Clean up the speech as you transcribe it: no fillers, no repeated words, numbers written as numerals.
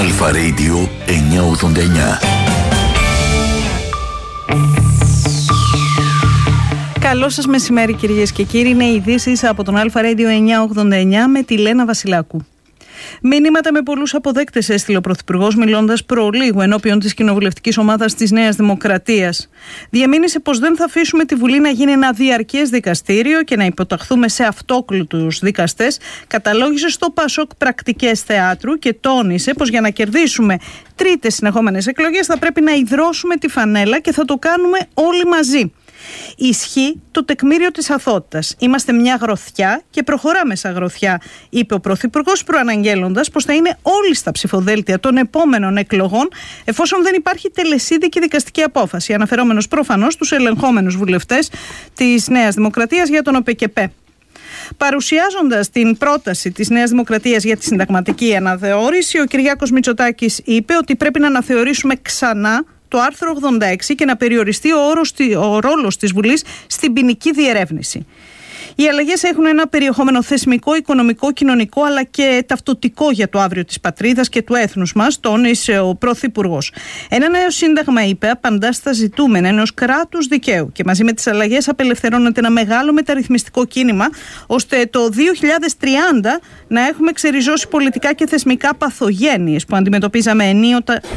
Αλφα Radio 989. Καλό σας μεσημέρι κυρίες και κύριοι. Είναι οι ειδήσεις από τον Αλφα Radio 989 με τη Λένα Βασιλάκου. Μηνύματα με πολλούς αποδέκτες έστειλε ο Πρωθυπουργός μιλώντας προλίγου ενώπιον της κοινοβουλευτικής ομάδας της Νέας Δημοκρατίας. Διαμήνυσε πως δεν θα αφήσουμε τη Βουλή να γίνει ένα διαρκές δικαστήριο και να υποταχθούμε σε αυτόκλητους δικαστές. Καταλόγησε στο ΠΑΣΟΚ πρακτικές θεάτρου και τόνισε πως για να κερδίσουμε τρίτες συνεχόμενες εκλογές θα πρέπει να ιδρώσουμε τη φανέλα και θα το κάνουμε όλοι μαζί. Ισχύει το τεκμήριο της αθωότητας. Είμαστε μια γροθιά και προχωράμε σαν γροθιά, είπε ο Πρωθυπουργός, προαναγγέλλοντας πως θα είναι όλοι στα ψηφοδέλτια των επόμενων εκλογών, εφόσον δεν υπάρχει τελεσίδικη δικαστική απόφαση, αναφερόμενος προφανώς στους ελεγχόμενους βουλευτές της Νέας Δημοκρατίας για τον ΟΠΕΚΕΠΕ. Παρουσιάζοντας την πρόταση της Νέας Δημοκρατίας για τη συνταγματική αναθεώρηση, ο Κυριάκος Μητσοτάκης είπε ότι πρέπει να αναθεωρήσουμε ξανά το άρθρο 86 και να περιοριστεί ο ρόλος της Βουλής στην ποινική διερεύνηση. Οι αλλαγές έχουν ένα περιεχόμενο θεσμικό, οικονομικό, κοινωνικό αλλά και ταυτοτικό για το αύριο της πατρίδας και του έθνους μας, τόνισε ο Πρωθυπουργός. Ένα νέο σύνταγμα, είπε, απαντά στα ζητούμενα ενός κράτους δικαίου και μαζί με τις αλλαγές απελευθερώνεται ένα μεγάλο μεταρρυθμιστικό κίνημα, ώστε το 2030 να έχουμε ξεριζώσει πολιτικά και θεσμικά παθογένειες που αντιμετωπίζαμε ενίοτε